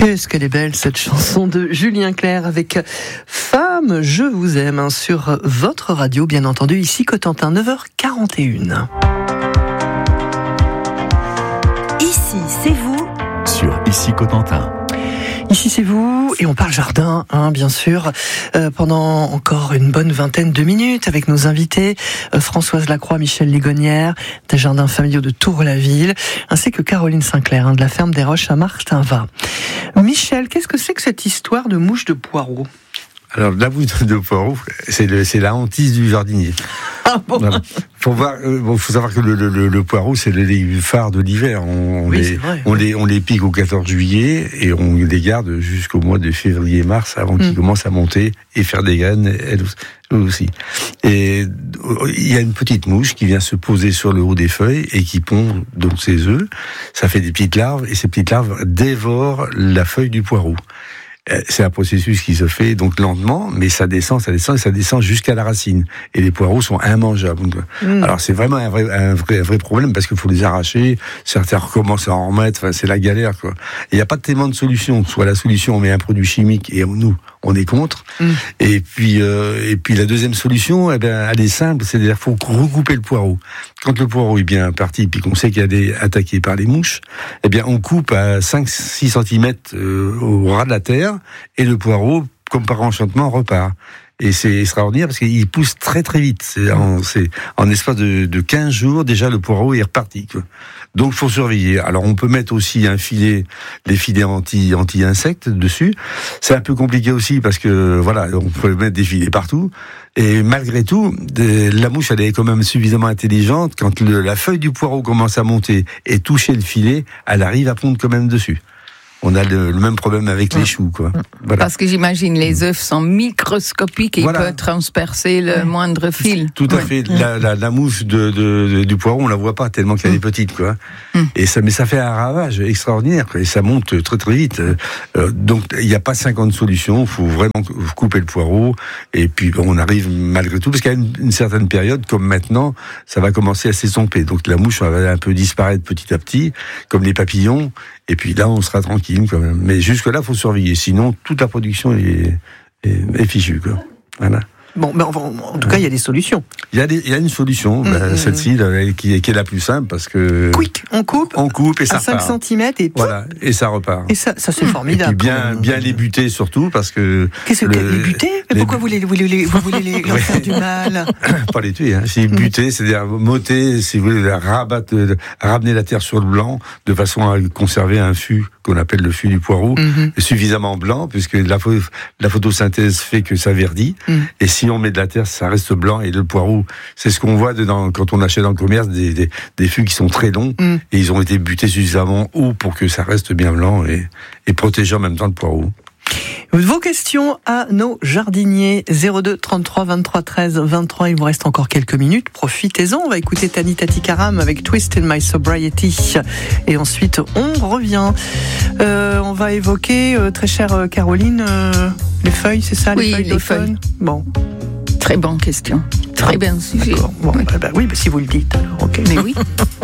Qu'est-ce qu'elle est belle cette chanson de Julien Clerc avec Femme, je vous aime sur votre radio, bien entendu, ici Cotentin, 9h41. Ici, c'est vous. Sur Ici Cotentin. Ici c'est vous, et on parle jardin, bien sûr, pendant encore une bonne vingtaine de minutes avec nos invités, Françoise Lacroix, Michel Ligonière, des jardins familiaux de Tour-la-Ville, ainsi que Caroline Sinclair, de la ferme des Roches à Martinvat. Michel, qu'est-ce que c'est que cette histoire de mouche de poireau ? Alors, la mouche de poireau, c'est la hantise du jardinier. Ah bon ? Voilà. Faut savoir que le poireau, c'est le légume phare de l'hiver. On les pique au 14 juillet et on les garde jusqu'au mois de février-mars avant qu'ils commencent à monter et faire des graines, elles aussi. Et il y a une petite mouche qui vient se poser sur le haut des feuilles et qui pond donc ses œufs. Ça fait des petites larves et ces petites larves dévorent la feuille du poireau. C'est un processus qui se fait donc lentement, mais ça descend et ça descend jusqu'à la racine. Et les poireaux sont immangeables. Alors c'est vraiment un vrai problème parce qu'il faut les arracher. Certains recommencent à en remettre. Enfin, c'est la galère, quoi. Il n'y a pas tellement de solutions. Soit la solution, on met un produit chimique et nous, on est contre. Et puis la deuxième solution, elle est simple. C'est-à-dire, faut regrouper le poireau. Quand le poireau est bien parti, puis qu'on sait qu'il est attaqué par les mouches, on coupe à 5-6 cm au ras de la terre. Et le poireau, comme par enchantement, repart. Et c'est extraordinaire parce qu'il pousse très très vite. C'est en espace de 15 jours, déjà le poireau est reparti, quoi. Donc il faut surveiller. Alors on peut mettre aussi les filets anti-insectes dessus. C'est un peu compliqué aussi parce que voilà, on peut mettre des filets partout. Et malgré tout, la mouche, elle est quand même suffisamment intelligente. Quand la feuille du poireau commence à monter et toucher le filet, elle arrive à pondre quand même dessus. On a le même problème avec les choux, quoi. Voilà. Parce que j'imagine les œufs sont microscopiques et ils peuvent transpercer le moindre fil. Tout à fait. La mouche du poireau, on la voit pas tellement qu'elle est petite, quoi. Mais ça fait un ravage extraordinaire, quoi. Et ça monte très très vite. Donc il n'y a pas 50 solutions. Il faut vraiment couper le poireau. Et puis on arrive malgré tout, parce qu'à une certaine période, comme maintenant, ça va commencer à s'estomper. Donc la mouche va un peu disparaître petit à petit, comme les papillons. Et puis là, on sera tranquille quand même. Mais jusque-là, il faut surveiller. Sinon, toute la production est fichue, quoi. Voilà. Bon, mais en tout cas, il y a des solutions. Il y a une solution, celle-ci, qui est la plus simple, parce que... Quick, on coupe et ça à 5 cm et... Voilà, et ça repart. Et ça c'est formidable. Et puis bien les buter, surtout, parce que... Qu'est-ce que les buter ? Mais pourquoi vous voulez leur faire du mal ? Pas les tuer, hein. Si buter, c'est-à-dire motter, si vous voulez, ramener la terre sur le blanc, de façon à conserver un fût, qu'on appelle le fût du poireau, suffisamment blanc, puisque la photosynthèse fait que ça verdit, et si on met de la terre, ça reste blanc, et le poireau, c'est ce qu'on voit quand on achète dans le commerce des fûts qui sont très longs, et ils ont été butés suffisamment haut pour que ça reste bien blanc et protéger en même temps le poireau. Vos questions à nos jardiniers, 02 33 23 13 23, il vous reste encore quelques minutes, profitez-en, on va écouter Tani Tati Karam avec Twist in My Sobriety, et ensuite on revient. On va évoquer, très chère Caroline, les feuilles, c'est ça, les feuilles d'automne ? Bon. Très bonne question, très bien sujet. D'accord. Bon, oui, si vous le dites, alors, ok. Mais oui.